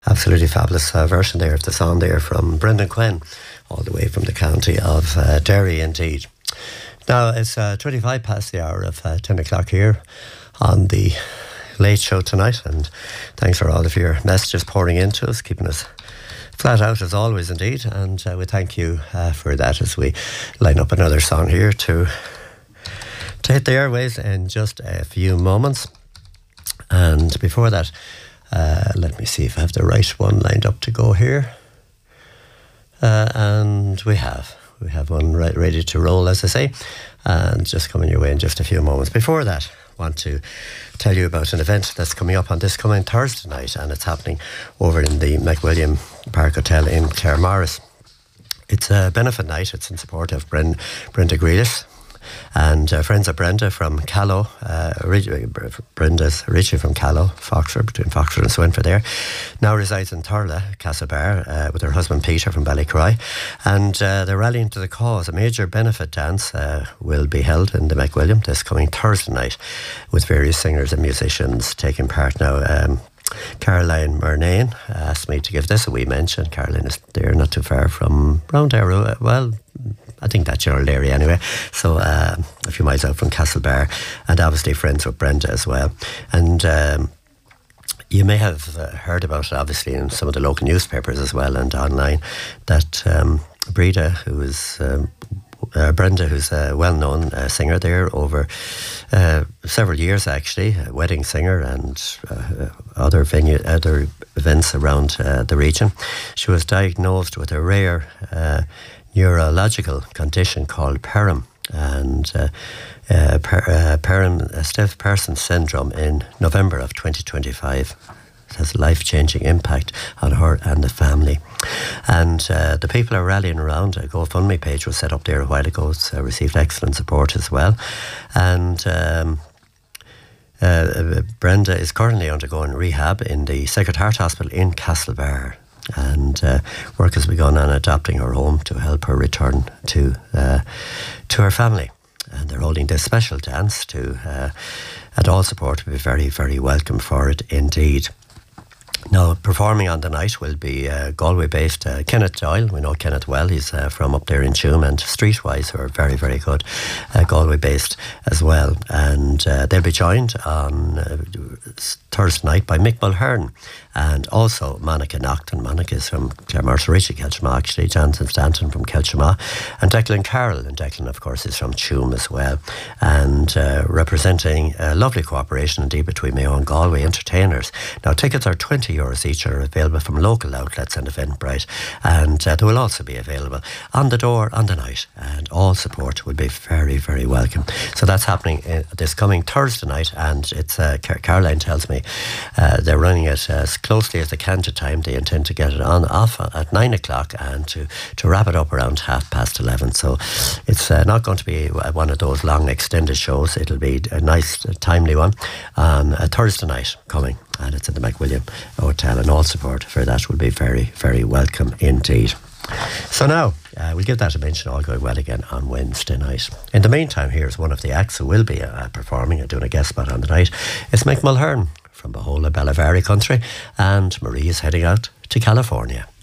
Absolutely fabulous version there of the song there from Brendan Quinn, all the way from the county of Derry indeed. Now it's 25 past the hour of 10 o'clock here on the Late Show tonight, and thanks for all of your messages pouring into us, keeping us flat out as always indeed, and we thank you for that as we line up another song here to hit the airways in just a few moments. And before that, let me see if I have the right one lined up to go here. And we have one right ready to roll, as I say, and just coming your way in just a few moments. Before that, I want to tell you about an event that's coming up on this coming Thursday night, and it's happening over in the McWilliam Park Hotel in Claremorris. It's a benefit night. It's in support of Brenda Grealish and friends of Brenda from Callow. Brenda's originally from Callow, Foxford, between Foxford and Swinford there. Now resides in Thurles, Castlebar, with her husband Peter from Ballycroy. And they're rallying to the cause. A major benefit dance will be held in the McWilliam this coming Thursday night, with various singers and musicians taking part. Now, Caroline Murnane asked me to give this a wee mention. Caroline is there, not too far from round there. Well, I think that general area anyway. So a few miles out from Castlebar, and obviously friends with Brenda as well. And you may have heard about it obviously in some of the local newspapers as well and online, that Breda, who is Brenda, who's a well-known singer there over several years actually, a wedding singer and other events around the region. She was diagnosed with a rare neurological condition called PERM, and stiff person syndrome in November of 2025. It has a life-changing impact on her and the family. And the people are rallying around. A GoFundMe page was set up there a while ago. It's received excellent support as well. And Brenda is currently undergoing rehab in the Sacred Heart Hospital in Castlebar. And work has begun on adapting her home to help her return to her family. And they're holding this special dance and all support will be very, very welcome for it indeed. Now, performing on the night will be Galway-based Kenneth Doyle. We know Kenneth well. He's from up there in Tuam, and Streetwise, who are very, very good, Galway-based as well. And they'll be joined on Thursday night by Mick Mulhern and also Monica Naughton. Monica is from Claremorris, originally Kelchama actually, Jonathan Stanton from Kelchama, and Declan Carroll. And Declan, of course, is from Tuam as well. And representing a lovely cooperation indeed between Mayo and Galway entertainers. Now, tickets are €20 each, are available from local outlets and Eventbrite, and they will also be available on the door on the night, and all support will be very, very welcome. So that's happening this coming Thursday night, and it's Caroline tells me they're running it as closely as they can to time. They intend to get it off at 9 o'clock and to wrap it up around 11:30. So it's not going to be one of those long extended shows. It'll be a nice timely one on a Thursday night coming, and it's in the McWilliam Hotel, and all support for that will be very, very welcome indeed. So now we'll give that a mention, all going well again on Wednesday night. In the meantime, here's one of the acts who will be performing and doing a guest spot on the night. It's Mick Mulhern from the whole of Bellavari country, and Marie is heading out to California.